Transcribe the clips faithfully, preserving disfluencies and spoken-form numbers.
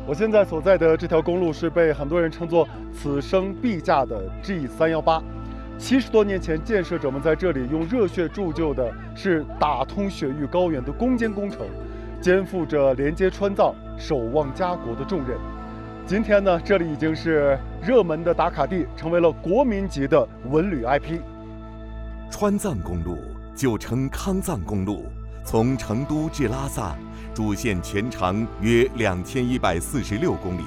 我现在所在的这条公路是被很多人称作“此生必驾”的 G 三一八。七十多年前，建设者们在这里用热血铸就的是打通雪域高原的攻坚工程，肩负着连接川藏、守望家国的重任。今天呢，这里已经是热门的打卡地，成为了国民级的文旅 I P。 川藏公路旧称康藏公路，从成都至拉萨，主线全长约两千一百四十六公里。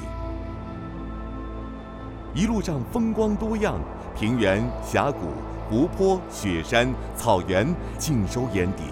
一路上风光多样，平原、峡谷、湖泊、雪山、草原尽收眼底。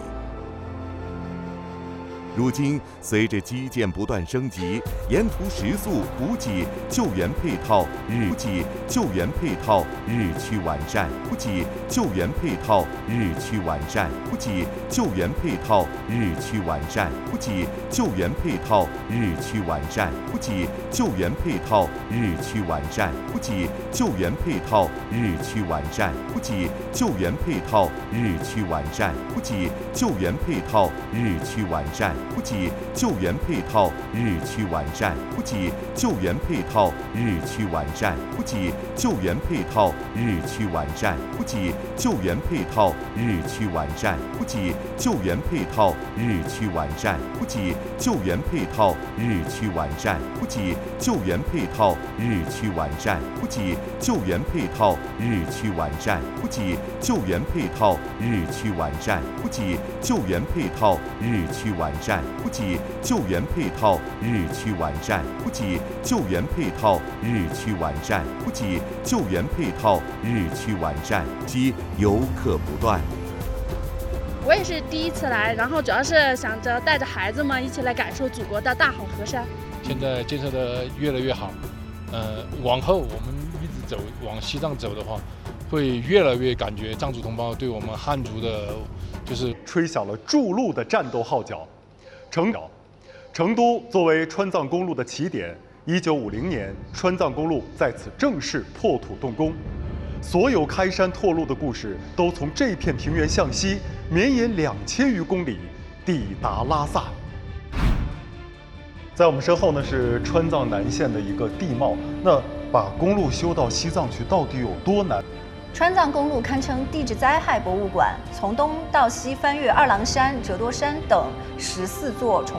如今，随着基建不断升级，沿途食宿、补给、救援配套日计救援配套日趋完善，补给救援配套日趋完善，补给救援配套日趋完善，补给救援配套日趋完善，补给救援配套日趋完善，补给救援配套日趋完善，补给救援配套日趋完善，补给救援配套日趋完善。补给救援配套日趋完善，补给救援配套日趋完善，补给救援配套日趋完善，补给救援配套日趋完善，补给救援配套日趋完善，补给救援配套日趋完善，补给救援配套日趋完善，补给救援配套日趋完善，补给救援配套日趋完善，补给救援配套日趋完善。补给救援配套日趋完善，补给救援配套日趋完善，补给救援配套日趋完善，即游客不断。 我也是第一次来，然后主要是想着带着孩子们一起来感受祖国的大好河山。 现在建设的越来越好，呃，往后我们一直走往西藏走的话，会越来越感觉藏族同胞对我们汉族的，就是吹响了筑路的战斗号角。成成都作为川藏公路的起点，一九五零年，川藏公路在此正式破土动工。所有开山拓路的故事，都从这片平原向西，绵延两千余公里，抵达拉萨。在我们身后呢，是川藏南线的一个地貌。那把公路修到西藏去，到底有多难？ 川藏公路堪称地质灾害博物馆，从东到西翻越二郎山、折多山等十四座重